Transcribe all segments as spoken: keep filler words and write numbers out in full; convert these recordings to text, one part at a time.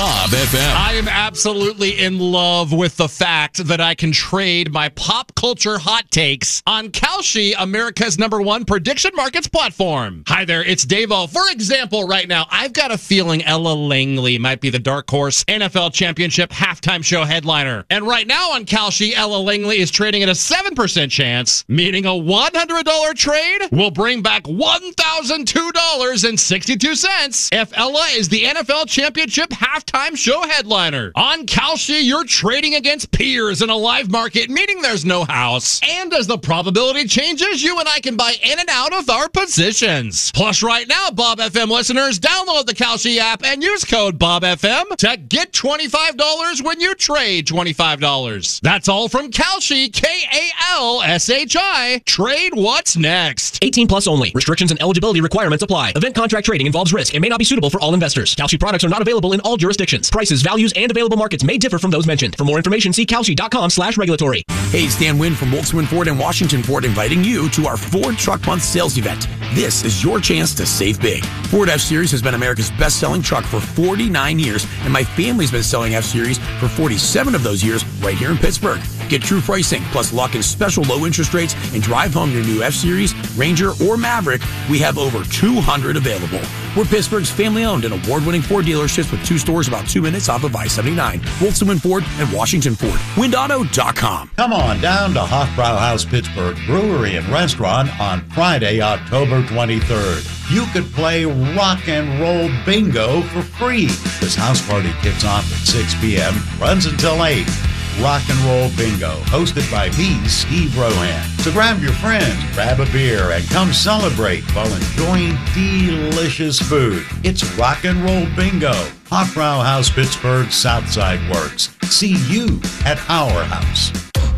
Bob F M. I am absolutely in love with the fact that I can trade my pop culture hot takes on Kalshi, America's number one prediction markets platform. Hi there, it's Davo. For example, right now, I've got a feeling Ella Langley might be the dark horse N F L Championship halftime show headliner. And right now on Kalshi, Ella Langley is trading at a seven percent chance, meaning a one hundred dollars trade will bring back one thousand two dollars and sixty-two cents if Ella is the N F L Championship halftime show headliner. On Kalshi, you're trading against peers in a live market, meaning there's no house. And as the probability changes, you and I can buy in and out of our positions. Plus, right now, Bob F M listeners, download the Kalshi app and use code Bob F M to get twenty-five dollars when you trade twenty-five dollars. That's all from Kalshi, K A L S H I. Trade what's next. eighteen plus only. Restrictions and eligibility requirements apply. Event contract trading involves risk and may not be suitable for all investors. Kalshi products are not available in all jurisdictions. Prices, values, and available markets may differ from those mentioned. For more information, see Kalshi.com slash regulatory. Hey, Stan Wynn from Volkswagen Ford and Washington Ford inviting you to our Ford Truck Month sales event. This is your chance to save big. Ford F-Series has been America's best-selling truck for forty-nine years, and my family's been selling F-Series for forty-seven of those years right here in Pittsburgh. Get true pricing, plus lock in special low interest rates and drive home your new F-Series, Ranger, or Maverick. We have over two hundred available. We're Pittsburgh's family-owned and award-winning Ford dealerships with two stores about two minutes off of I seventy-nine. Volkswagen Ford and Washington Ford. wind auto dot com. Come on down to Hofbrauhaus Pittsburgh Brewery and Restaurant on Friday, October twenty-third. You could play rock and roll bingo for free. This house party kicks off at six p.m., runs until eight. Rock and Roll Bingo, hosted by me, Steve Rohan. So grab your friends, grab a beer, and come celebrate while enjoying delicious food. It's Rock and Roll Bingo. Hofbrauhaus Pittsburgh Southside Works. See you at our house.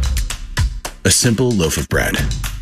A simple loaf of bread.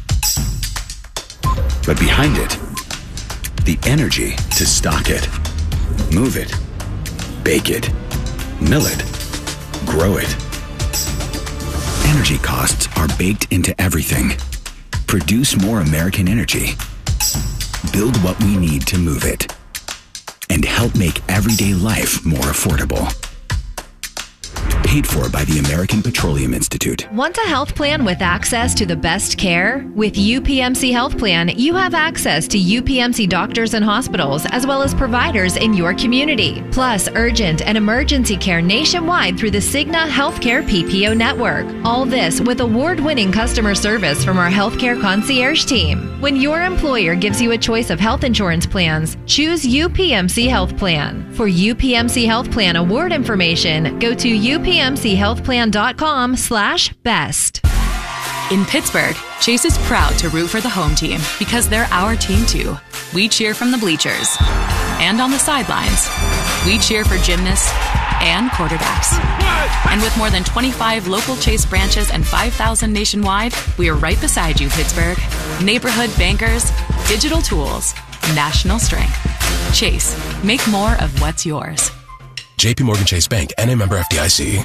But behind it, the energy to stock it, move it, bake it, mill it, grow it. Energy costs are baked into everything. Produce more American energy. Build what we need to move it. And help make everyday life more affordable. Paid for by the American Petroleum Institute. Want a health plan with access to the best care? With U P M C Health Plan, you have access to U P M C doctors and hospitals, as well as providers in your community. Plus, urgent and emergency care nationwide through the Cigna Healthcare P P O network. All this with award-winning customer service from our healthcare concierge team. When your employer gives you a choice of health insurance plans, choose U P M C Health Plan. For U P M C Health Plan award information, go to U P M C health plan dot com slash best. In Pittsburgh, Chase is proud to root for the home team because they're our team too. We cheer from the bleachers and on the sidelines. We cheer for gymnasts and quarterbacks. And with more than twenty-five local Chase branches and five thousand nationwide, we are right beside you, Pittsburgh. Neighborhood bankers, digital tools, national strength. Chase, make more of what's yours. J P Morgan Chase Bank, N A member F D I C.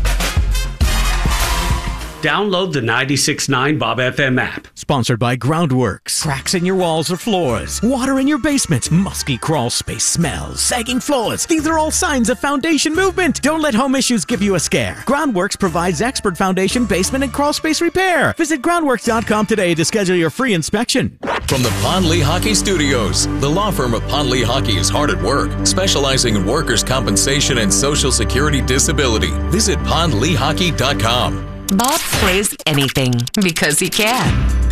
Download the ninety-six point nine Bob F M app. Sponsored by Groundworks. Cracks in your walls or floors, water in your basement, musky crawl space smells, sagging floors. These are all signs of foundation movement. Don't let home issues give you a scare. Groundworks provides expert foundation, basement, and crawl space repair. Visit groundworks dot com today to schedule your free inspection. From the Pond Lee Hockey Studios, the law firm of Pond Lee Hockey is hard at work, specializing in workers' compensation and Social Security disability. Visit pond lee hockey dot com. Bob plays anything because he can.